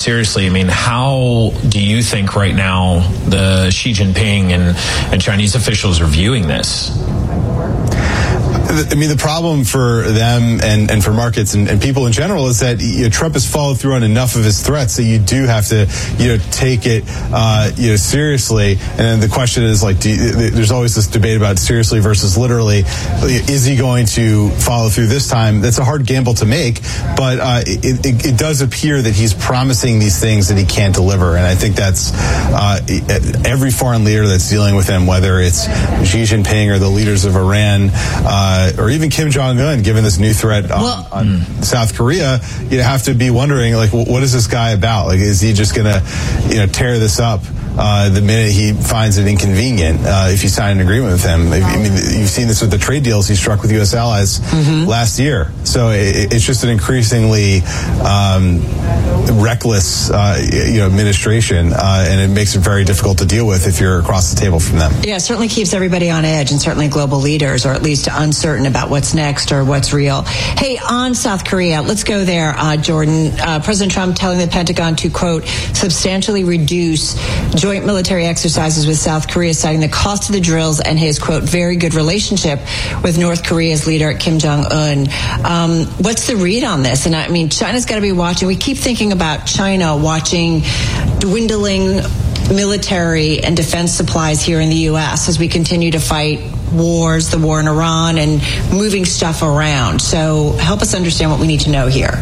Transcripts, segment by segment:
seriously, I mean, how do you think right now the Xi Jinping and Chinese officials are viewing this? I mean, the problem for them and for markets and people in general is that Trump has followed through on enough of his threats that you do have to take it seriously. And then the question is, like, there's always this debate about seriously versus literally. Is he going to follow through this time? That's a hard gamble to make, but it does appear that he's promising these things that he can't deliver. And I think that's every foreign leader that's dealing with him, whether it's Xi Jinping or the leaders of Iran, or even Kim Jong-un, given this new threat on South Korea, you have to be wondering, like, what is this guy about? Like, is he just going to, tear this up the minute he finds it inconvenient if you sign an agreement with him? I mean, you've seen this with the trade deals he struck with U.S. allies last year. So it's just an increasingly reckless, administration, and it makes it very difficult to deal with if you're across the table from them. Yeah, it certainly keeps everybody on edge, and certainly global leaders, or at least uncertain about what's next or what's real. Hey, on South Korea, let's go there, Jordan. President Trump telling the Pentagon to, quote, substantially reduce joint military exercises with South Korea, citing the cost of the drills and his, quote, very good relationship with North Korea's leader, Kim Jong-un. What's the read on this? And I mean, China's got to be watching. We keep thinking about China watching dwindling military and defense supplies here in the U.S. as we continue to fight wars, the war in Iran, and moving stuff around. So help us understand what we need to know here.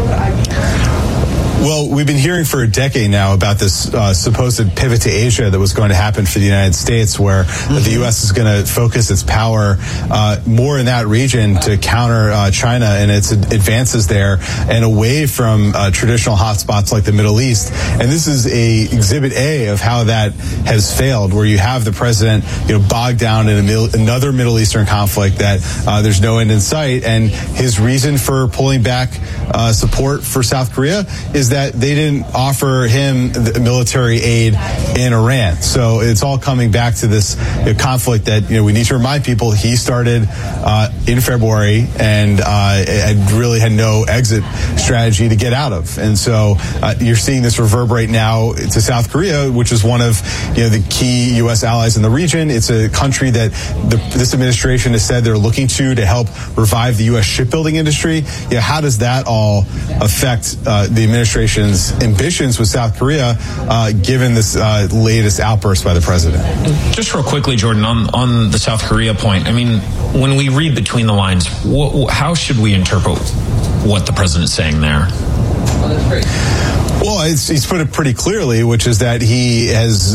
Well, we've been hearing for a decade now about this supposed pivot to Asia that was going to happen for the United States, where the U.S. is going to focus its power more in that region to counter China and its advances there, and away from traditional hotspots like the Middle East. And this is exhibit A of how that has failed, where you have the president bogged down in another Middle Eastern conflict that there's no end in sight. And his reason for pulling back support for South Korea is that they didn't offer him the military aid in Iran. So it's all coming back to this conflict that we need to remind people he started in February and really had no exit strategy to get out of. And so you're seeing this reverberate now to South Korea, which is one of the key U.S. allies in the region. It's a country that this administration has said they're looking to help revive the U.S. shipbuilding industry. How does that all affect the administration's ambitions with South Korea, given this latest outburst by the president? Just real quickly, Jordan, on the South Korea point, I mean, when we read between the lines, how should we interpret what the president's saying there? Well, that's great. Well, he's put it pretty clearly, which is that he has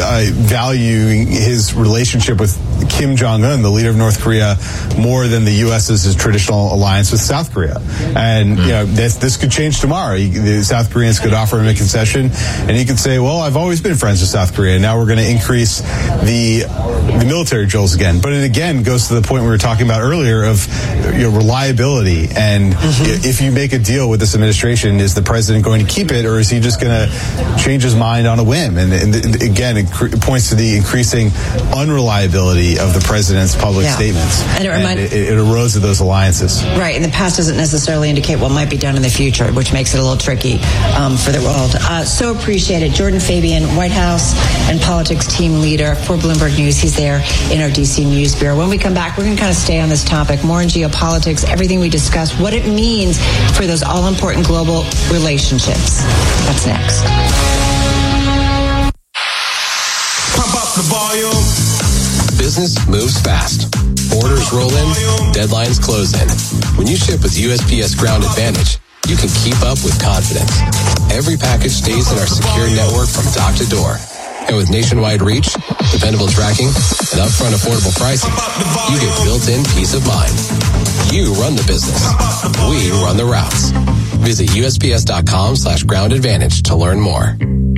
valuing his relationship with Kim Jong-un, the leader of North Korea, more than the U.S.'s traditional alliance with South Korea. And, this could change tomorrow. The South Koreans could offer him a concession, and he could say, well, I've always been friends with South Korea. Now we're going to increase the military drills again. But it again goes to the point we were talking about earlier of reliability. And if you make a deal with this administration, is the president going to keep it, or is he just going to change his mind on a whim? And again, it points to the increasing unreliability of the president's public statements. And it erodes of those alliances. Right, and the past doesn't necessarily indicate what might be done in the future, which makes it a little tricky for the world. So appreciated. Jordan Fabian, White House and politics team leader for Bloomberg News. He's there in our D.C. News Bureau. When we come back, we're going to kind of stay on this topic, more in geopolitics, everything we discussed, what it means for those all-important global relationships. That's next. Pump up the volume. Business moves fast. Orders roll in, deadlines close in. When you ship with USPS Ground Advantage, you can keep up with confidence. Every package stays in our secure network from dock to door. And with nationwide reach, dependable tracking, and upfront affordable pricing, you get built-in peace of mind. You run the business. We run the routes. Visit USPS.com/Ground Advantage to learn more.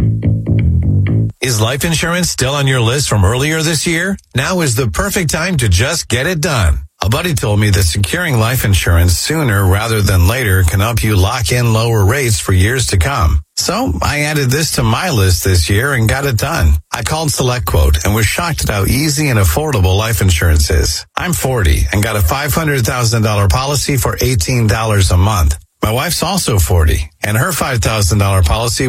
Is life insurance still on your list from earlier this year? Now is the perfect time to just get it done. A buddy told me that securing life insurance sooner rather than later can help you lock in lower rates for years to come. So I added this to my list this year and got it done. I called SelectQuote and was shocked at how easy and affordable life insurance is. I'm 40 and got a $500,000 policy for $18 a month. My wife's also 40 and her $5,000 policy